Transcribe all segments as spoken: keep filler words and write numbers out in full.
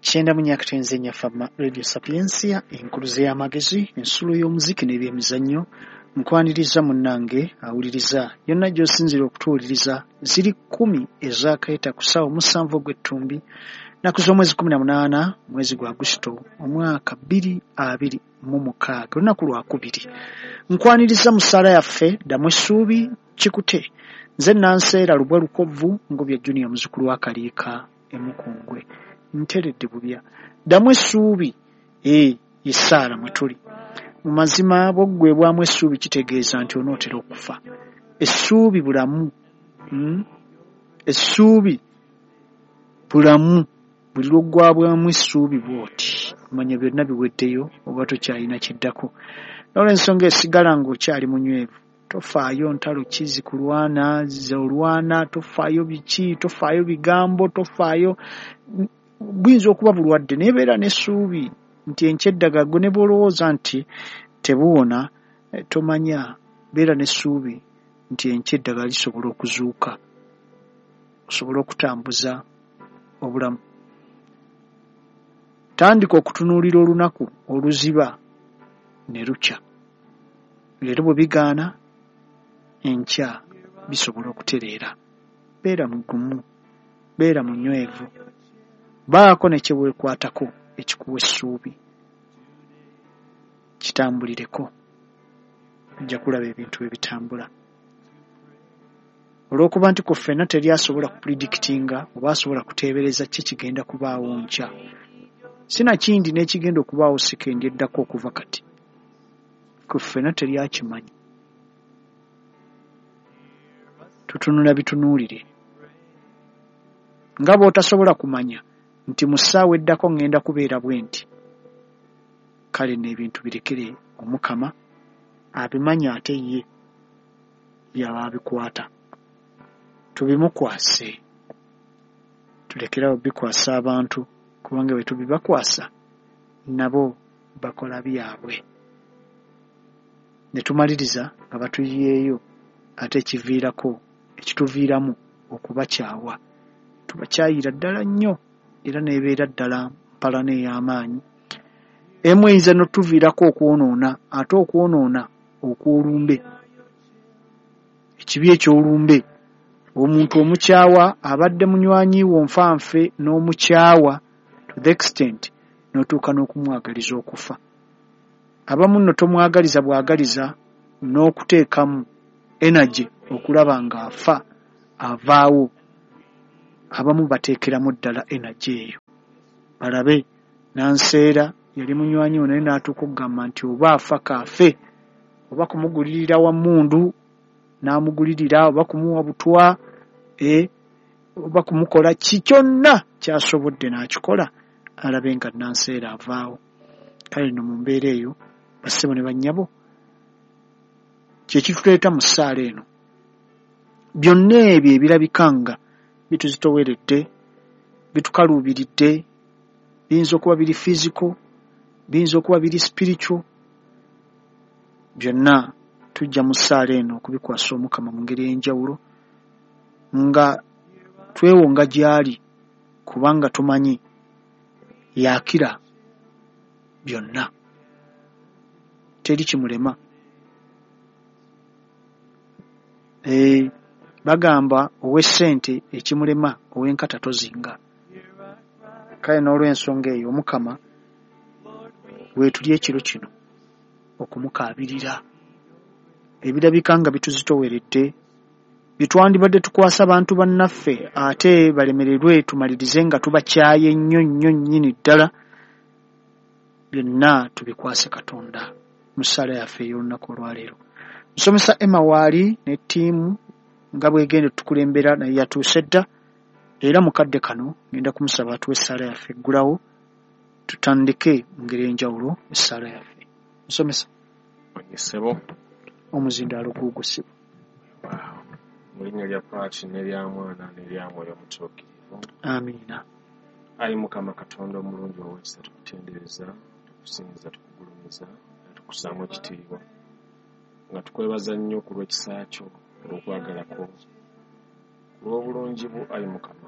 Kyenda mu nyakatenze nyafama Radio Sapiensia enkuluze y'amagezi ensulo y'omuziki n'ebyemizannyo nkwaniriza munnange awuliriza yonna gy'osinzira okutuwuliriza ziri kumi ezakayita ku ssaawa musanvu ogw'ettumbi naku z'omwezi kumi na munaana mwezi gwa Agusto omwaka bbiri abiri mu mukaaga olunaku lwakubiri nkwaniriza mu ssaala yaffe ddamu essuubi kikute nze Nanseera Lubwa Lukovvu Ngobya Junior muzzukulu wa Kaliika Emukungwe nteredde bubya ddamu essuubi ee yessaala mwe tuli mu mazima bwoggwebwamu essuubi kitegeeza nti onootera okufa essuubi bulamu mm? essuubi bulamu buli lwoggwabwamu essuubi bw'oti omanya byonna biweddeyo oba tokyalina kiddako n'olw'ensonga esigala ng'okyali munywevu tofaayo ntalo ki zikulwana zolwana tofaayo biki tofaayo bigambo tofaayo buyinza okuba bulwadde nebeera n'essuubi nti enkyeddaga gwe ne bw'olowooza nti tebuwona tomanya beera n'essuubi nti enkyeddaga lisobola okuzuuka osobola okutambuza obulamu tandika okutunuulira olunaku oluziba ne lukya leero bwe bigaana enkya bisobola okutereera beera mugumu beera munywevu baako ne kyeweekwatako ekikuwa essuubi kitambulireko ojja kulaba ebintu ebitambula olw'okuba nti ku ffenna teri asobola kupredikitinga oba asobola kuteebereza ki kigenda kubaawo nkya sinakindi n'ekigenda okubaawo sikendi eddako okuva kati ku ffenna teri akimanyi tutunula bitunuulire nga bw'otasobola kumanya nti mu ssaawa eddako ŋŋenda kubeera bwe nti kale n'ebintu birekere Omukama abimanya ate ye yaba abikwata tubimukwase tulekerawo bikwasa abantu kubanga bwe tubibakwasa nabo bakola byabwe ne tumaliriza nga batuyiyeeyo ate ekiviirako ekituviiramu okubakyawa tubakyayira ddala nnyo era nebeera ddala mpala n'ey'amaanyi emu eyinza n'otuviirako okwonoona ate okwonoona okw'olumbe ekibi eky'olumbe omuntu omukyawa abadde munywanyi wo nfanfe n'omukyawa to the extent n'otuuka n'okumwagaliza okufa abamu nno tomwagaliza bwagaliza n'okuteekamu energy okulaba ng'afa avaawo abamu bateekeramu ddala energy eyo balabe Nanseera yali munywanyi wo naye n'atuuka okugamba nti oba afa kaafe oba kumugulirira wa mmundu n'amugulirira oba kumuwa butwa e oba kumukola ki kyonna kyasobodde n'akikola alabe nga Nanseera avaawo kale no mu mbeera eyo bassebo ne bannyabo kyekituleeta mu ssaala eno byonna ebyo ebirabikanga bituzitoweredde bitukaluubiridde biyinza okuba biri physical biyinza okuba biri spiritual byonna tujja mu ssaala eno okubikwasa Omukama mu ngeri ey'enjawulo nga twewonga gy'ali kubanga tumanyi yaakira byonna teri kimulema e, bagamba ow'essente ekimulema ow'enkata tozinga kale n'olw'ensonga eyo Omukama weetuli ekiro kino okumukaabirira ebirabika nga bituzitoweredde bitwandibadde tukwasa bantu bannaffe ate balemererwe tumalirize nga tubakyaye nnyo nnyo nnyini ddala byonna tubikwase Katonda mu ssaala yaffe ey'olunaku olwaleero musomesa Emma Waali ne ttiimu nga bwegenda tukulembera naye yatuuse dda era mukadde kano ngenda kumusaba atuwe essaala yaffe eggulawo tutandike mu ngeri enjawulo essaala yaffe musomesa Sebo omuzindaalo guugusibwa mu linnya lya Paati n'erya Mwana n'erya Mwoyo Omutuukirivu amiina ayi Mukama Katonda omulungi ow'ekisa tukutendereza tukusinza tukugulumiza tukusaamu ekitiibwa nga tukwebaza nnyo ku lw'ekisa kyo olw'okwagala kwo ku lw'obulungi bwo ayi Mukama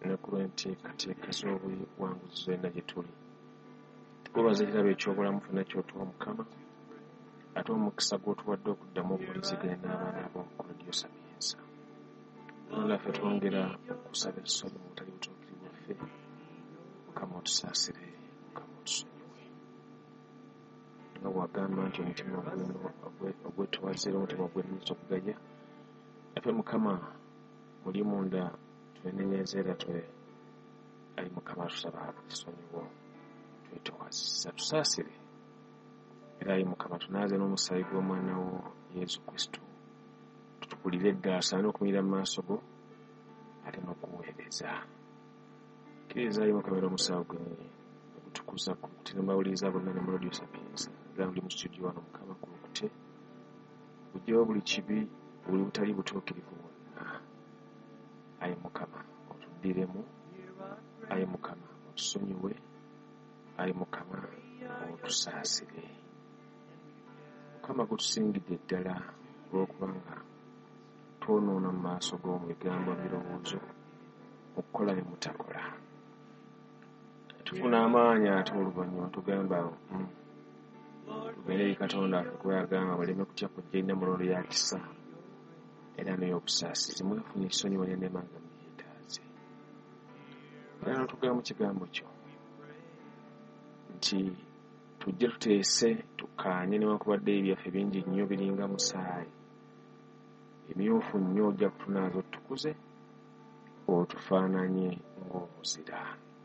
ne ku lw'enteekateeka z'obuwanguzi zonna gye tuli. Tukubaza ekirabo eky'obulamu ffenna ky'otuwa Mukama, ate omukisa gw'otuwadde okuddamu okuwuliziganya n'abaana bo ku Leediyo Sapienza. Katonda ffe twongera okusaba essomi mu butali butuukirivu bwaffe. Mukama otusaasire, Mukama otusonyiwe. Nga bw'agamba nti omutima ogwetoowaze era omutima ogwennyiza okugaya, naffe Mukama muli munda twenenyeeza era twe ali Mukama tusaba esonyiwo, twetoowaziza, tusaasire. Era ayi Mukama tunaaze n'omusaayi gw'omwana wo Yesu Kristo, tutukulire eddala asaane okumirira mu maaso go ate n'okuweereza. Kkiriza ayi Mukama era omusaayi gwe ogutukuza kutina mbawuliriza bonna ne mu Leediyo Sapienza era ndi mu studio wano Mukama kulukute buggyewo buli kibi buli butali butuukirivu bwonna. Ayi Mukama otuddiremu, ayi Mukama otusonyiwe, ayi Mukama otusaasire. Mukama gutusingidde ddala olw'okubanga twonoona mu maaso go mu bigambo birowoozo okukola ne mutakola. Tufuna amaanyi ate oluvannyuma tugamba tugende eri Katonda waffe kuba yagamba muleme kutya kujja ina mulondo ya kisa era n'ey'obusaasizi mwefunye esonyi wonna n'emanga mubyetaaze. Era n'otugamba mu kigambo kyo nti tujje tuteese tukkaanye newankubadde ebyaffe bingi nnyo biringa musaayi emyufu nnyo ojja kutunaaza otukuze otufaananye ng'omuzira.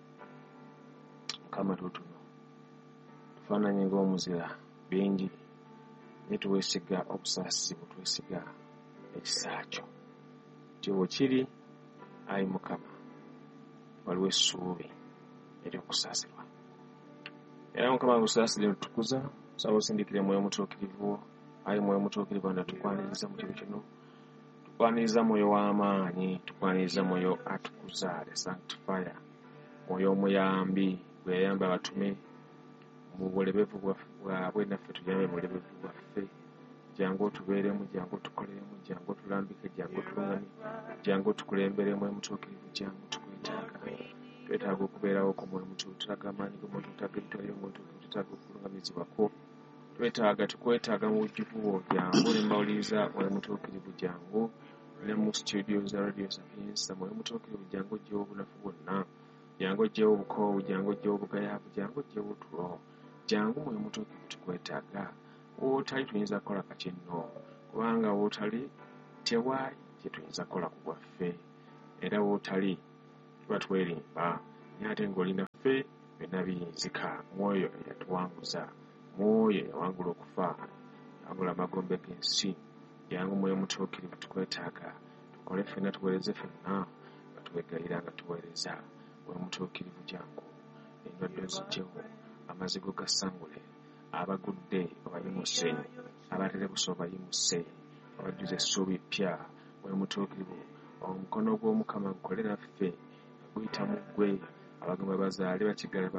Mukama tutuno tufaananye ng'omuzira bingi naye tuweesiga obusaasizi bwe twesiga ekisa kyo nti wekiri ayi Mukama waliwo essuubi ery'okusaasirwa. Era Mukama ngusaasire otukuza nsaba osindikire mwoyo mutuukirivu wo. Ayi mwoyo mutuukirivu anda tukwaniriza mu kiro kino, tukwaniriza mwoyo w'amaanyi, tukwaniriza mwoyo atukuza the sanctifier, mwoyo omuyambi gwe yayamba abatume mu bulebevu bwabwe naffe tuyambe mu bulebevu bwaffe. Jangu otubeeremu, jangu otukoleremu, jangu otulambike, jangu otulungamye, jangu otukulemberemu omutuukirivu, jangu tukwetaaga. Twetaaga okubeerawo ku mwoyo mutuukirivu, twetaaga amaanyi g'omuntu, twetaaga ebitwaliro omutuukirivu, twetaaga okulungamizibwa kwo, twetaaga tukwetaaga mu bujjuvu bwo. Jangu ne mbawuliriza mwoyo mutuukirivu, jangu ne mu studio za Leediyo Sapienza mwoyo mutuukirivu, jangu oggyewo obunafu bwonna, jangu oggyewo obukoowu, jangu oggyewo obugayaavu, jangu oggyewo otulo, jangu mwoyo mutuukirivu tukwetaaga. Wootali tuyinza kukola kakinno, kubanga wootali tewali kye tuyinza kukola ku bwaffe, era wootali tuba twerimba, naye ate ng'oli naffe byonna biyinzika. Mwoyo eyatuwanguza, mwoyo yawangula okufa, yawangula amagombe g'ensi, jangu mwoyo mutuukirivu tukwetaaga, tukole ffenna tuweereze ffenna nga twegayira nga tuweereza. Mwoyo mutuukirivu jangu endwadde ozigyewo, amazigo gasangule, abagudde obayimuse, abaterebusa obayimuse, abajjuza essuubi ppya. Mwoyo mutuukirivu omukono gw'Omukama gukole naffe guyita mu ggwe, abagamba bazaale bakigale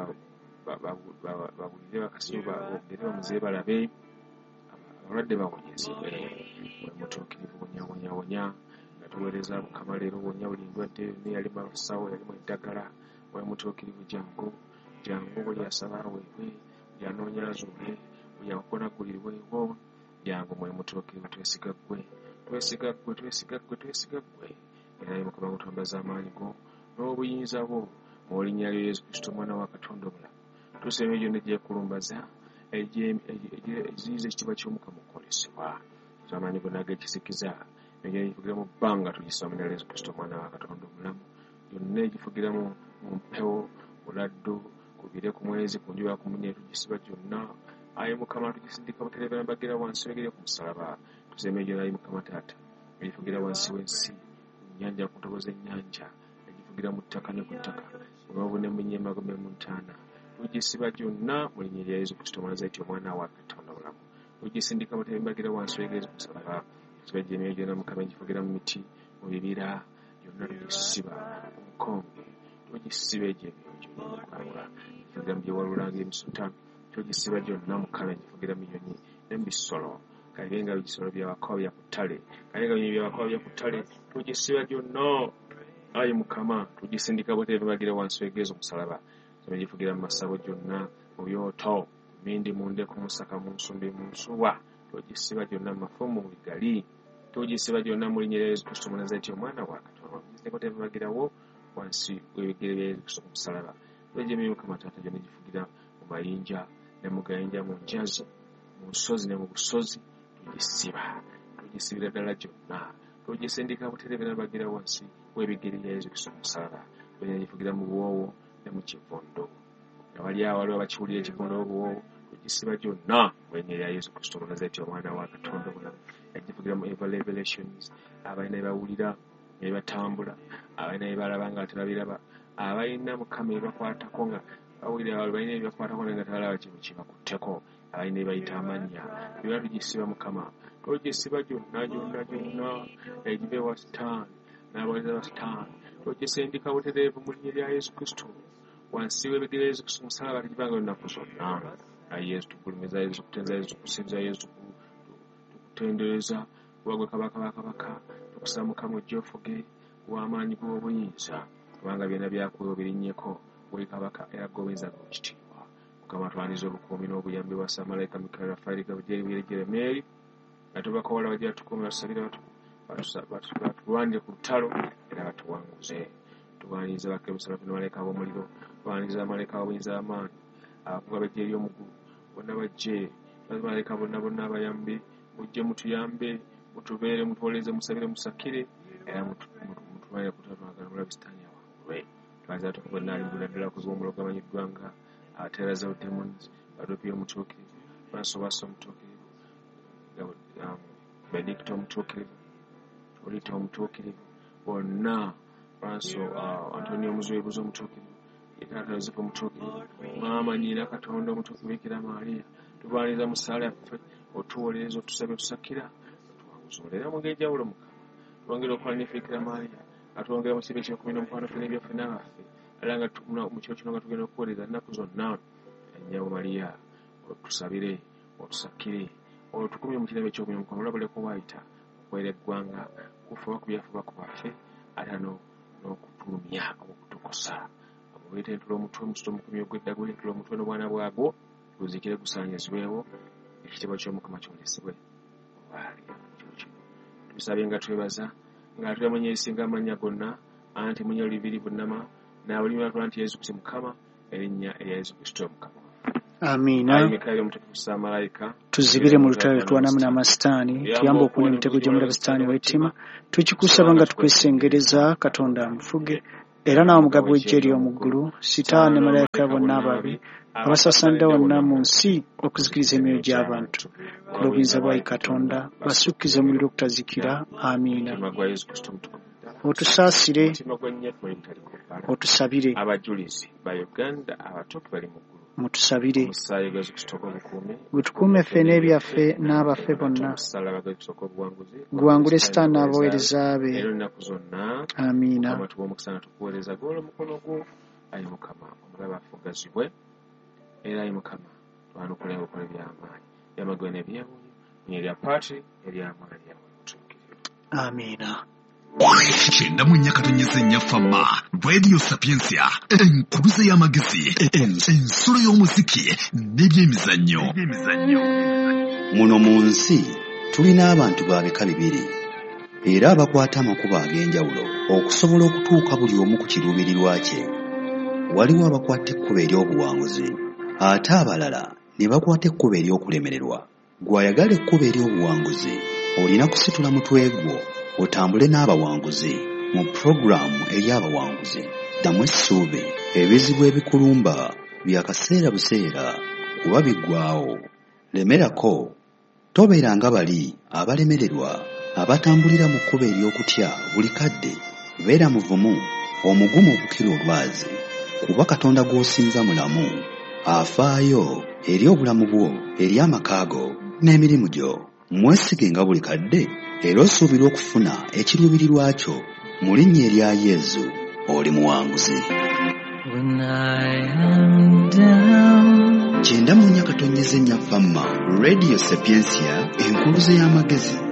bawulire bakasiru boogere bamuzibe balabe, abalwadde bawonyezebwe. Mwoyo mutuukirivu wonyawonyawonya nga tuweereza Mukama leero wonya buli ndwadde yonna yali masawo yalimu eddagala. Mwoyo mutuukirivu jangu jangu buli asaba aweebwe, buli anoonya azuule, buli akonagulirwewo. Jangu mwoyo mutuukirivu twesiga ggwe, twesiga ggwe, twesiga ggwe, twesiga ggwe. Era ayi Mukama ngutwambaza amaanyi go n'obuyinza bwo mu linnya lya Yesu Kristo omwana wa Katonda omulamu. Tusaba ebyo ne gyekulumbaza eziyiza ekitiibwa ky'Omukama okukolesebwa. Amaanyi gonna ag'ekisikiza egyo egifugira mu bbanga tugisaba mu linnya lya Yesu Kristo omwana wa Katonda omulamu. Yonna egifugira mu mpewo, buladdu, ku bire, ku mwezi, ku njuba, ku munyeenye tugisiba gyonna. Ayi Mukama tugisindika butereera mbagira wansi wegere ku musalaba. Tusaba egyo ayi Mukama Taata egifugira wansi w'ensi, ku nnyanja, ku ntobo z'ennyanja, egifugira mu ttaka ne ku ttaka, mu mabu ne mu nnyembago ne mu ntaana. Tugisiba gyonna mu linnya lya Yesu Kristo Omunnazaaleeti omwana wa Katonda omulamu. Tugisindika butereera mbagira wansi wegere ku musalaba. Tusaba egy'emyoyo gyonna Mukama egifugira mu miti, mu bibira, gyonna tugisiba ku bukonge. Tugisiba egyo eby'omukwawula egifugira mu byewalulanga emisota. Tugisiba gyonna Mukama egifugira mu binyonyi ne mu bisolo, kalibenga bisolo by'abakoba bya ku ttale, kalibenga binyonyi by'abakoba bya ku ttale. Tugisiba gyonna ayi Mukama tugisindika bwete bagira wansi wegezo musalaba tumejifugira mu masabo gyonna mu byoto mindi munde ku musaka mu nsumbi mu nsuwa tugisiba gyonna mafumu bigali tugisiba gyonna mu linnya lya Yesu Kristo Munazareti omwana wa Katonda tugisindika bwete bagirawo wansi wegere Yesu musalaba tujemeye Mukama Taata gyonna gifugira mu mayinja ne mu gayinja mu njazi mu nsozi ne mu busozi tugisiba tugisibira ddala gyonna tugisindika buterebera bagira wansi webigeri ya Yesu Kristo musalaba tugifugira mu buwowo ne mu kivondo abali awo waliwo bakiwulira ekivondo obuwowo tugisiba gyonna mu linnya lya Yesu Kristo Munazareti omwana wa Katonda omulamu yagifugira mu Revelations abalina bawulira ne batambula abalina balaba nga tebalabiraba abalina Mukama ebakwatako nga bawulira abalina ebakwatako nga tebalaba kintu kibakutteko abalina ebayita amannya byonna tugisiba Mukama tugisiba gyonna gyonna gyonna egibe wa sitaani n'abaweza ba sitaani tugisindika butereevu mu linnya lya Yesu Kristo wansi w'ebigere Yesu Kristo musalaba tegibanga ennaku zonna ayi Yesu tukulumiza Yesu kutenza Yesu kusinza Yesu tukutendereza wagwe kabaka bakabaka tukusaba Mukama ojje ofuge w'amaanyi g'obuyinza kubanga byonna byakuwa birinnyeko buli kabaka era g'obuyinza g'ekitiibwa Mukama twaniza obukuumi n'obuyambi bwa Samalayika Mikaeli Rafaeli Gabudyeri Biregere Mary nga tubakola bajja tukuume basabira batulwanire ku lutalo era batuwanguze tuwaniriza bakerusalemu n'abamaleka ab'omuliro tuwaniriza abamaleka ab'obuyinza amaanyi abakuga bajja eri omugulu bonna bajje abamaleka bonna bonna abayambe mujje mutuyambe mutubeere mutuwolereze musabire musakire era mutumalire kutatwagala mulabe sitaani awangulwe twaniriza tukuba nalimbula ddala kuziba omulogo amanyiddwa nga ateraza demons Badopio omutuukirivu Francois omutuukirivu Benedicto omutuukirivu Olita omutuukirivu bonna Franco Antonio Muzibuzo omutuukirivu Taata Yosefu omutuukirivu Maama nnyina Katonda omutuukirivu Bikira Maria tubaaniza mu ssaala yaffe otuwolereza otusabye otusakira tuwanguzoolera mu ngeri enjawulo Mukama twongera okukola ne Bikira Maria atwongera mu kibiina ky'ekumi n'omukwano ffe n'ebyaffe n'abaffe era nga mu kiro kino nga tugenda okuweereza ennaku zonna Nnyabo Maria otusabire otusakire otukumye mu kirabo eky'okumi n'omukwano olabuleko waayita okuweera eggwanga kufuba ku byafuba ku baffe ate n'okutulumya okutukosa omubeete entula omutwe musito omukumi ogw'eddago entula omutwe n'obwana bwagwo guzikire gusaanyizibwewo ekitiibwa ky'Omukama kyolesebwe obaali kiro kino tubisabye nga twebaza nga tuyamunya erisinga amannya gonna anti munya olivirivu nnama n'abalimi batula nti Yesu Kristo Mukama erinnya erya Yesu Kristo Mukama Amiina. Tuzibire mu lutalo tuwanamu n'amasitaani tuyambe okuna emitego gy'omulaba sitaani w'ettima tukikusaba nga tukwesengereza Katonda amufuge era nawe omugabo w'eggye ery'omu ggulu sitaani ne malayika bonna ababi abasasanidde wonna mu nsi okuzikiriza emyoyo gy'abantu ku lw'obuyinza bwa Katonda basukkize mu muliro okutazikira. Amiina. Otusaasire otusabire abajulizi ba Uganda abatuufu bali mu ggulu mutusabire gutukuume ffe n'ebyaffe n'abaffe bonna guwangule sitaani n'abaweereza be. Amiina. Ayi Mukama omulaba afugazibwe era ayi Mukama twanukula ebikola by'amaanyi by'amagwe n'ebyewuunyo n'erya paati ery'amaanyi amutuukirivu. Amiina. Kyenda mu nnyakatonyeza ennyafama Radio Sapiensia enkuluze y'amagezi ensolo y'omuziki n'ebyemizannyo. Muno mu nsi tulina abantu ba bika bibiri era abakwata amakubo ag'enjawulo okusobola okutuuka buli omu ku kiruubirirwa kye. Waliwo abakwata ekkubo ery'obuwanguzi ate abalala ne bakwata ekkubo ery'okulemererwa. Gw'ayagala ekkubo ery'obuwanguzi olina kusitula mutwe gwo otambule n'abawanguzi mu puroguramu ey'abawanguzi. Ddamu essuubi ebizibu ebikulumba bya kaseera buseera kuba biggwaawo. Lemerako, tobeera nga bali abalemererwa abatambulira mu kkubo ery'okutya buli kadde. Beera muvumu omugumu okukira olwazi kuba Katonda gw'osinza mulamu afaayo eri obulamu bwo eri amaka go n'emirimu gyo. Mwesige nga buli kadde era osuubira okufuna ekiruubirirwa kyo mu linnya erya Yesu oli muwanguzi. Kyenda mu nnyakatonyeza ennyafamma Radio Sapiensia enkuluze y'amagezi